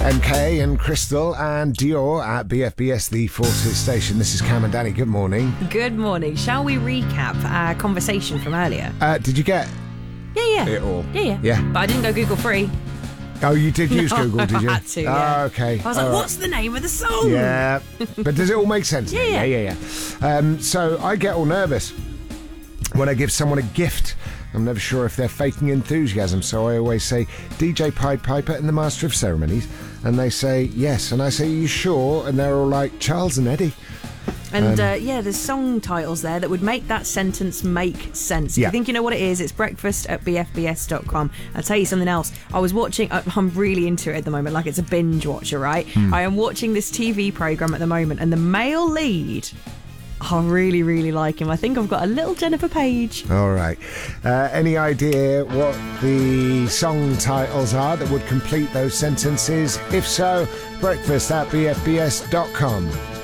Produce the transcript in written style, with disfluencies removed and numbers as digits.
MK and Crystal and Dior at BFBS, the Forces station. This is Cam and Danny. Good morning. Good morning. Shall we recap our conversation from earlier? Did you get Yeah. it all? Yeah. But I didn't go Google free. Oh, you did use Google, did you? I had to, yeah. Oh, okay. I was like, what's the name of the song? Yeah. But does it all make sense? Yeah. So I get all nervous when I give someone a gift. I'm never sure if they're faking enthusiasm, so I always say, DJ Pied Piper and the Master of Ceremonies. And they say, yes. And I say, are you sure? And they're all like, Charles and Eddie. And there's song titles there that would make that sentence make sense. If you think you know what it is, it's breakfast at bfbs.com. I'll tell you something else. I was watching, I'm really into it at the moment, like it's a binge watcher, right? I am watching this TV programme at the moment, and the male lead, I really, really like him. I think I've got a little Jennifer Page. All right. Any idea what the song titles are that would complete those sentences? If so, breakfast at bfbs.com.